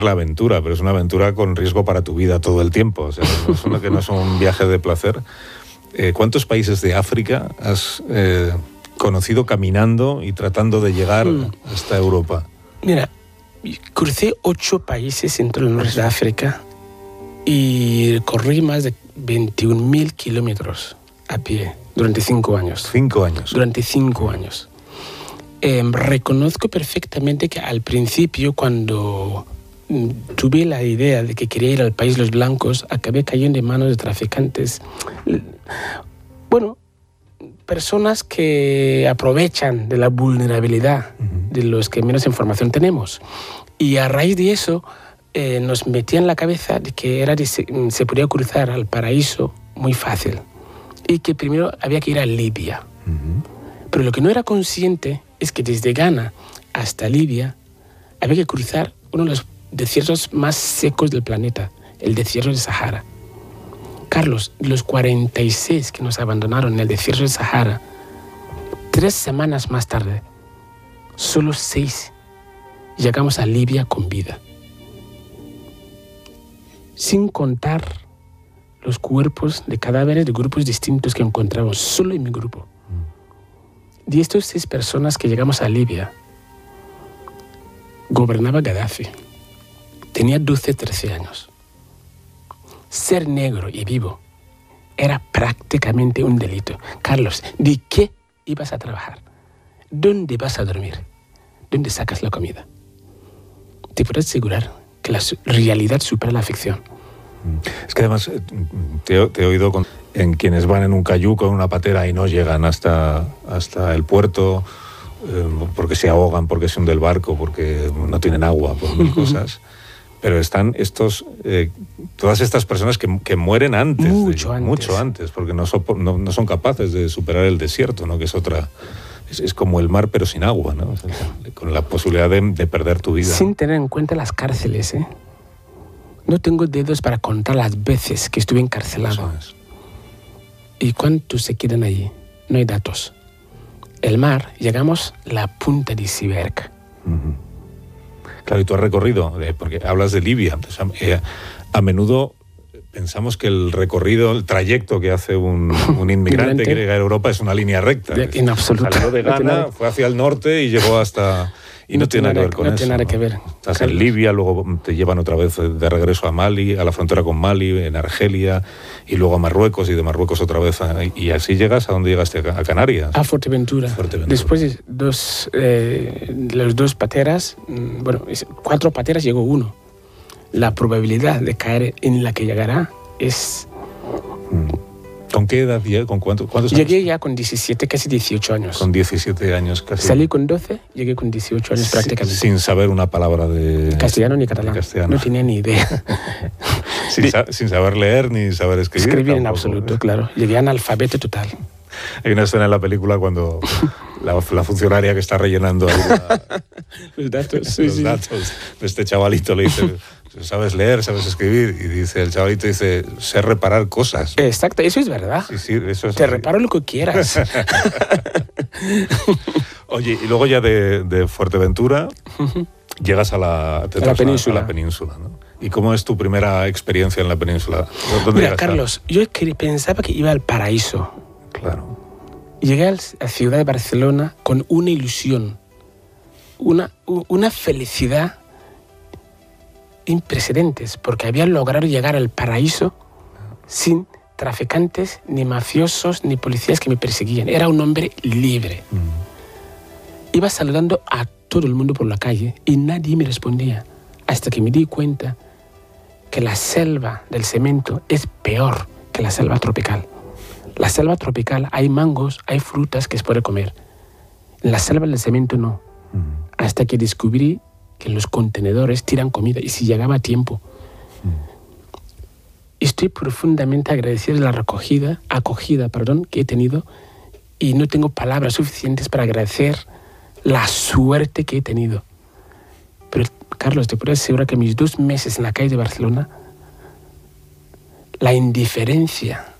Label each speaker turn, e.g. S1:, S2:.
S1: la aventura, pero es una aventura con riesgo para tu vida todo el tiempo. O sea, no es un viaje de placer. ¿Cuántos países de África has conocido caminando y tratando de llegar hasta Europa?
S2: Mira, crucé 8 países en todo el norte de África y corrí más de 21.000 kilómetros a pie durante 5 años.
S1: 5 años.
S2: Durante 5 años. Reconozco perfectamente que al principio, cuando tuve la idea de que quería ir al país Los Blancos, acabé cayendo en manos de traficantes. Bueno, personas que aprovechan de la vulnerabilidad de los que menos información tenemos. Y a raíz de eso, nos metían en la cabeza de que se podía cruzar al paraíso muy fácil. Y que primero había que ir a Libia. Pero lo que no era consciente es que desde Ghana hasta Libia había que cruzar uno de los desiertos más secos del planeta, el desierto del Sahara. Carlos, los 46 que nos abandonaron en el desierto del Sahara, 3 semanas más tarde, solo 6 llegamos a Libia con vida. Sin contar los cuerpos de cadáveres de grupos distintos que encontramos, solo en mi grupo. De estos 6 personas que llegamos a Libia, gobernaba Gaddafi. Tenía 12, 13 años. Ser negro y vivo era prácticamente un delito. Carlos, ¿de qué ibas a trabajar? ¿Dónde vas a dormir? ¿Dónde sacas la comida? Te puedo asegurar que la realidad supera la ficción.
S1: Es que además te he oído en quienes van en un cayuco, en una patera y no llegan hasta el puerto porque se ahogan, porque se hunde el barco, porque no tienen agua, por mil cosas. Pero están todas estas personas que mueren antes. Mucho antes, porque no son capaces de superar el desierto, ¿no? Que es otra... Es como el mar, pero sin agua, ¿no? O sea, con la posibilidad de perder tu vida.
S2: Sin tener en cuenta las cárceles, ¿eh? No tengo dedos para contar las veces que estuve encarcelado. ¿Y cuántos se quedan allí? No hay datos. El mar, llegamos a la punta de iceberg.
S1: Claro, y tú has recorrido, porque hablas de Libia. A menudo pensamos que el recorrido, el trayecto que hace un inmigrante que llega a Europa es una línea recta.
S2: En absoluto.
S1: Salió de Ghana, fue hacia el norte y llegó hasta... Y no tiene nada que ver con eso.
S2: No tiene nada que ver.
S1: Estás en Libia, luego te llevan otra vez de regreso a Mali, a la frontera con Mali, en Argelia, y luego a Marruecos, y de Marruecos otra vez. Y así llegas a dónde llegaste, a Canarias.
S2: A Fuerteventura. Después de los 2 pateras, 4 pateras llegó 1. La probabilidad de caer en la que llegará es...
S1: ¿Con qué edad llega? ¿Con cuántos años?
S2: Llegué ya con 17, casi 18 años.
S1: Con 17 años casi.
S2: Salí con 12, llegué con 18 años prácticamente.
S1: Sin saber una palabra de...
S2: Castellano ni catalán. No tenía ni idea.
S1: sin saber leer ni saber escribir.
S2: Escribir en absoluto, claro. Llegué analfabeto total.
S1: Hay una escena en la película cuando la funcionaria que está rellenando ahí
S2: los datos
S1: de este chavalito le dice... ¿Sabes leer? ¿Sabes escribir? Y dice el chavalito, sé reparar cosas.
S2: Exacto, eso es verdad.
S1: Sí, eso es.
S2: Te reparo lo que quieras.
S1: Oye, y luego ya de Fuerteventura llegas a la península, ¿no? ¿Y cómo es tu primera experiencia en la península?
S2: Mira, Carlos, yo pensaba que iba al paraíso.
S1: Claro.
S2: Llegué a la ciudad de Barcelona con una ilusión, una felicidad sin precedentes, porque había logrado llegar al paraíso sin traficantes, ni mafiosos, ni policías que me perseguían. Era un hombre libre. Iba saludando a todo el mundo por la calle y nadie me respondía, hasta que me di cuenta que la selva del cemento es peor que la selva tropical. La selva tropical hay mangos, hay frutas que se puede comer. En la selva del cemento no. Hasta que descubrí que en los contenedores tiran comida y si llegaba a tiempo. Estoy profundamente agradecido de la acogida que he tenido y no tengo palabras suficientes para agradecer la suerte que he tenido. Pero, Carlos, te puedo asegurar que mis 2 meses en la calle de Barcelona, la indiferencia